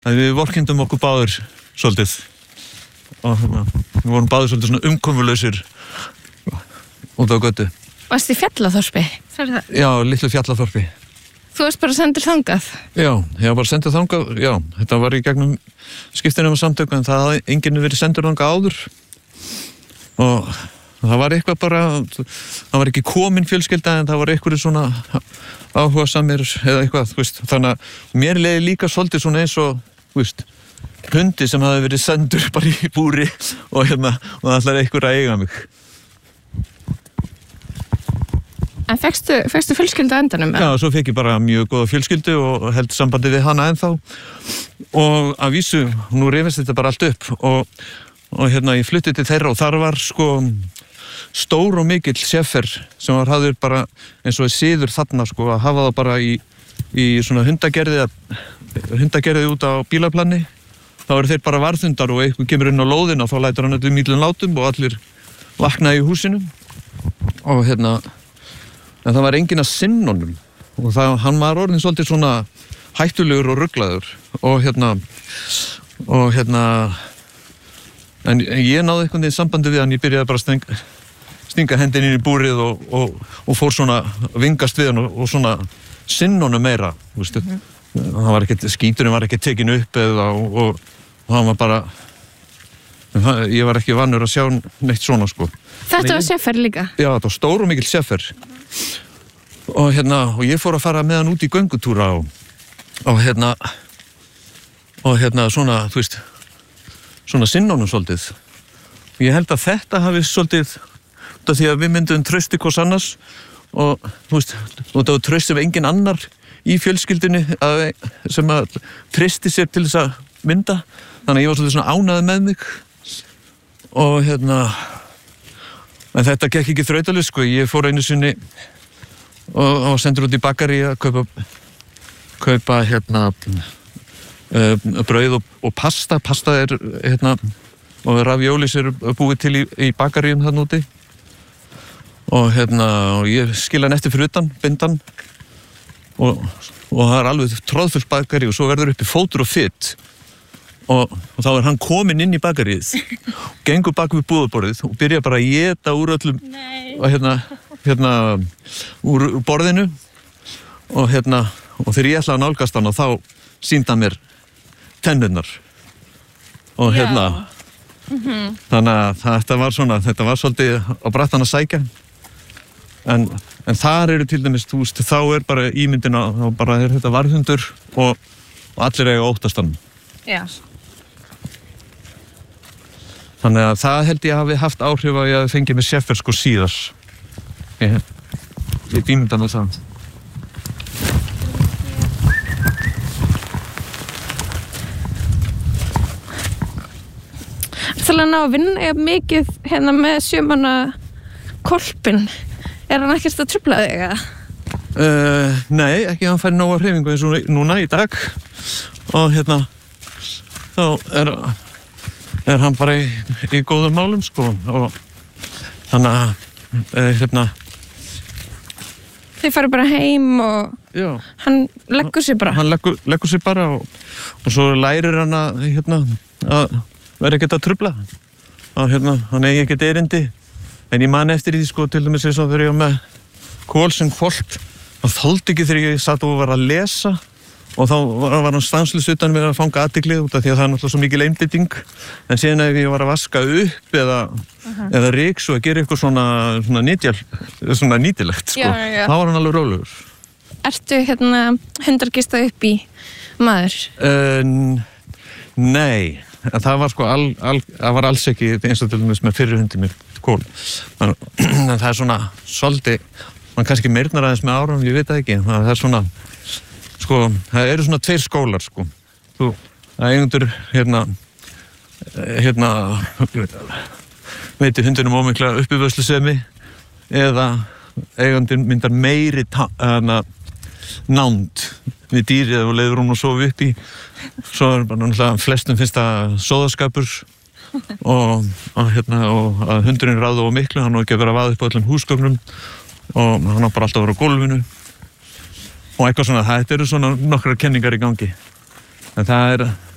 að við vorkenndum okkur báðir svolítið og við vorum báðir svolítið svona umkomulausir út á götu. Varst í Fjallaþorpi? Já, litlu Fjallaþorpi. Þú varst bara sendur þangað? Já, ég var bara sendur þangað, já, þetta var í gegnum skiptinum og samtöku en það hafði enginn verið sendur þangað áður og það var eitthvað bara, það var ekki komin fjölskylda en það var eitthvað svona áhugasamir eða eitthvað, þú veist, þannig að mér leiði líka svolítið svona eins og, þú veist, hundi sem hafði verið sendur bara í búri og og það ætlaði eitthvað að eiga mig. En fékkstu fjölskyldu á endanum? Já, svo fekk ég bara mjög góða fjölskyldu og held sambandi við hana ennþá og að vísu, nú rifist þetta bara allt upp og ég flutti til þeirra og þar var sko stór og mikill seffer sem var hafður bara eins og siður þarna sko að hafa það bara í svona hundagerði út á bílaplanni. Þá eru þeir bara varðhundar og eitthvað kemur inn á lóðina og þá lætur hann öllum íllum látum og allir vakna í húsinu og en það var enginn að sinna honum og hann var orðinn svolítið svona hættulegur og ruglaður og en ég náði einhvern veginn sambandi við hann, ég byrjaði bara að stinga hendin inn í búrið og fór svona vingast við hann og svona sinna honum meira, þú veist, skíturinn var ekki tekin upp og hann var bara, ég var ekki vannur að sjá neitt svona sko. Þetta var seffer líka? Já, þetta var stór og mikill seffer og ég fór að fara með hann út í göngutúra og svona, þú veist, svona sinnónum svolítið. Ég held að þetta hafi svolítið, því að við myndum trausti hvers annars og þú veist, og það var traust sem engin annar í fjölskyldunni sem að treysti sér til þess að mynda. Þannig að ég var svolítið svona ánægður með mig og en þetta gekk ekki þrautalaust sko. Ég fór einu sinni og sendur út í bakarí að kaupa brauð og pasta. Pasta og raviolis búið til í bakaríum þarna úti. Og ég skil hann eftir fyrir utan, bindan. Og það er alveg tróðfullt bakarí og svo verður uppi fótur og fytt. Og þá er hann kominn inn í bakaríð og gengur bak við búðarborðið og byrja bara að éta úr öllum og úr borðinu og þegar ég ætlaði að nálgast hann og þá sýndi hann mér tennurnar og þannig að þetta var svolítið á brattan að sækja en þar eru til dæmis, þú veist, þá er bara ímyndina, þá bara er þetta varðhundur og allir eiga óttast hann. Já. Þannig að það held ég hafi haft áhrif að ég fengi með seffer sko síðar. Ég ímynda með það. Það að ná að vinna mikið með 7 mánaða hvolpinn. Er hann ekkert að trufla þig eða? Nei, ekki hann fær nóga hreyfingu eins og núna í dag og þá er hann bara í góðum málum sko og þannig að Þið farið bara heim og já, hann leggur sig bara? Hann leggur sig bara og svo lærir hann að vera ekkert að trufla og hann eigi ekkert erindi en ég man eftir því sko til dæmis eins og þegar ég var með kol sem hvolp hann þoldi ekki þegar ég satt og var að lesa og þá var hann stanslaus utan með að fanga athygli út af því að það er náttúrulega svo mikil einbeiting en síðan ef ég var að vaska upp eða ryk svo að gera eitthvað svona nýtilegt sko. Já. Þá var hann alveg rólegur. Ertu hundargista upp í maður? Nei, það var sko það var alls ekki eins og til dæmis með fyrri hundi mér kól en það er svona svolítið man kannski meirnar aðeins með árum, ég veit það ekki það er svona sko, það eru svona 2 skólar sko. Það eigendur veitir hundinum ómikla uppivöðslusemi eða eigendur myndar meiri nánd við dýrið og leiður hún og sofi upp í. Svo er bara náttúrulega flestum finnst það sóðaskapur og að hundurinn ráða of miklu, hann á ekki að vera að vaða upp á öllum húsgögnum og hann á bara alltaf að vera á gólfinu. Og eitthvað svona, þetta eru svona nokkrar kenningar í gangi. En það